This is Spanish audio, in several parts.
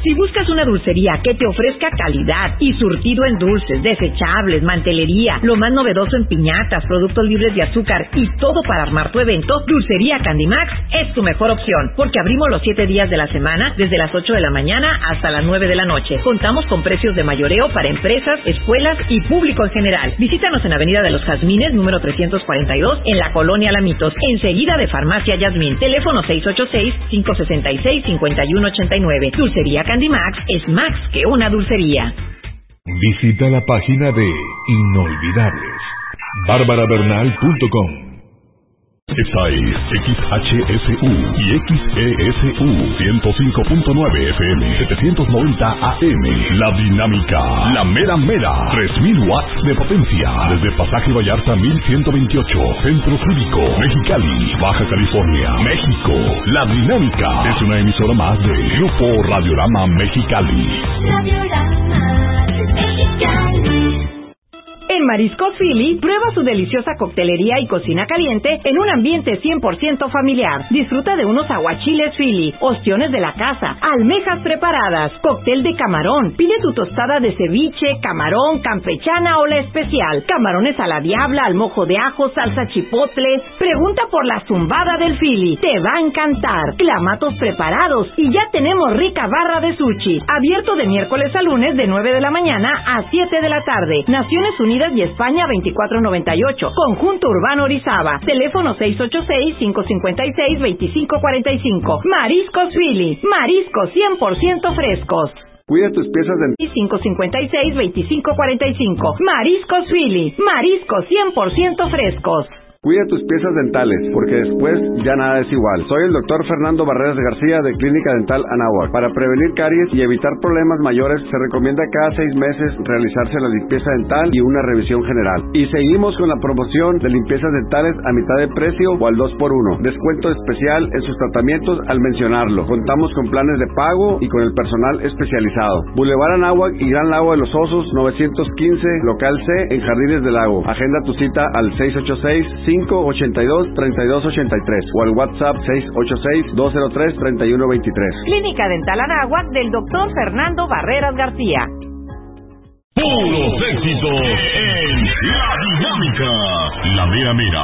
Si buscas una dulcería que te ofrezca calidad y surtido en dulces, desechables, mantelería, lo más novedoso en piñatas, productos libres de azúcar y todo para armar tu evento, Dulcería Candimax es tu mejor opción, porque abrimos los 7 días de la semana desde las 8 de la mañana hasta las 9 de la noche. Contamos con precios de mayoreo para empresas, escuelas y público en general. Visítanos en Avenida de los Jazmines, número 342, en la Colonia Lamitos, enseguida de Farmacia Yasmín. Teléfono 686-566-5189. Dulcería Candimax es más que una dulcería. Visita la página de Inolvidables, barbarabernal.com. Esta es XHSU y XESU 105.9 FM 790 AM. La dinámica, la mera mera, 3000 watts de potencia. Desde Pasaje Vallarta 1128, Centro Cívico, Mexicali, Baja California, México. La dinámica es una emisora más de Grupo Radiorama Mexicali. Radiorama Mexicali. En Mariscos Philly, prueba su deliciosa coctelería y cocina caliente en un ambiente 100% familiar. Disfruta de unos aguachiles Philly, ostiones de la casa, almejas preparadas, cóctel de camarón. Pide tu tostada de ceviche, camarón, campechana o la especial. Camarones a la diabla, al mojo de ajo, salsa chipotle. Pregunta por la zumbada del Philly. Te va a encantar. Clamatos preparados y ya tenemos rica barra de sushi. Abierto de miércoles a lunes de 9 de la mañana a 7 de la tarde. Naciones Unidas y España 2498. Conjunto Urbano Orizaba. Teléfono 686-556-2545. Mariscos Philly. Mariscos 100% frescos. Cuida tus piezas dentales. 556-2545. Mariscos Philly. Mariscos 100% frescos. Cuida tus piezas dentales, porque después ya nada es igual. Soy el doctor Fernando Barreras García de Clínica Dental Anáhuac. Para prevenir caries y evitar problemas mayores, se recomienda cada 6 meses realizarse la limpieza dental y una revisión general. Y seguimos con la promoción de limpiezas dentales a mitad de precio o al 2x1. Descuento especial en sus tratamientos al mencionarlo. Contamos con planes de pago y con el personal especializado. Boulevard Anáhuac y Gran Lago de los Osos, 915, local C, en Jardines del Lago. Agenda tu cita al 686-582-3283 o al WhatsApp 686-203-3123. Clínica Dental Anáhuac del doctor Fernando Barreras García. Puros éxitos en La Dinámica, la mera mera.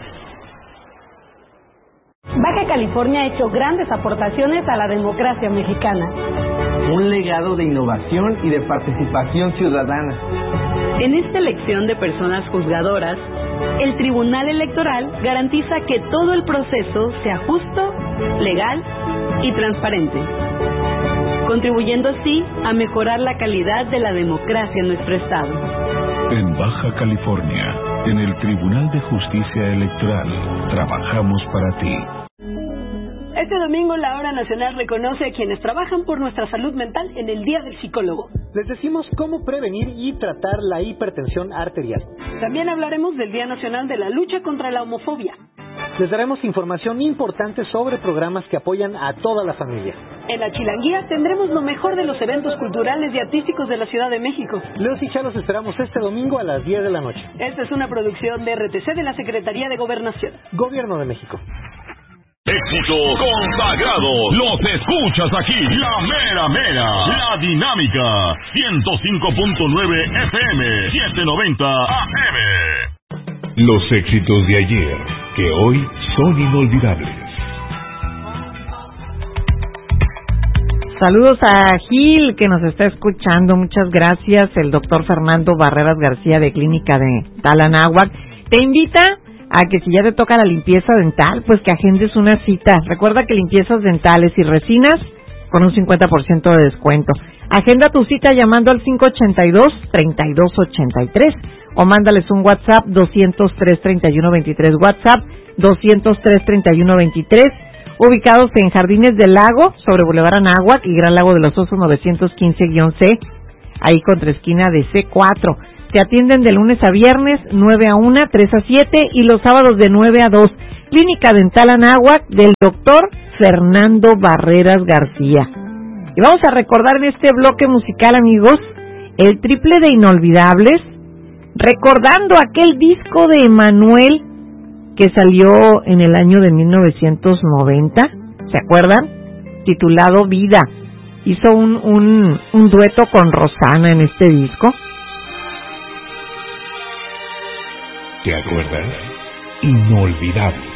Baja California ha hecho grandes aportaciones a la democracia mexicana. Un legado de innovación y de participación ciudadana. En esta elección de personas juzgadoras, el Tribunal Electoral garantiza que todo el proceso sea justo, legal y transparente, contribuyendo así a mejorar la calidad de la democracia en nuestro estado. En Baja California, en el Tribunal de Justicia Electoral, trabajamos para ti. Este domingo la Hora Nacional reconoce a quienes trabajan por nuestra salud mental en el Día del Psicólogo. Les decimos cómo prevenir y tratar la hipertensión arterial. También hablaremos del Día Nacional de la Lucha contra la Homofobia. Les daremos información importante sobre programas que apoyan a toda la familia. En la Chilanguía tendremos lo mejor de los eventos culturales y artísticos de la Ciudad de México. Los y los esperamos este domingo a las 10 de la noche. Esta es una producción de RTC de la Secretaría de Gobernación. Gobierno de México. Éxito consagrado, los escuchas aquí, la mera mera, la dinámica, 105.9 FM, 790 AM. Los éxitos de ayer, que hoy son inolvidables. Saludos a Gil, que nos está escuchando, muchas gracias, el doctor Fernando Barreras García de Clínica Dental Anáhuac. Te invita a que si ya te toca la limpieza dental, pues que agendes una cita. Recuerda que limpiezas dentales y resinas con un 50% de descuento. Agenda tu cita llamando al 582-3283 o mándales un WhatsApp 203-3123, WhatsApp 203-3123, ubicados en Jardines del Lago, sobre Boulevard Anáhuac y Gran Lago de los Osos 915-C, ahí contra esquina de C4. Se atienden de lunes a viernes, 9 a 1, 3 a 7 y los sábados de 9 a 2. Clínica Dental Anáhuac del doctor Fernando Barreras García. Y vamos a recordar en este bloque musical, amigos, el triple de Inolvidables, recordando aquel disco de Emanuel que salió en el año de 1990, ¿se acuerdan? Titulado Vida. hizo un dueto con Rosana en este disco. ¿Te acuerdas? Inolvidable.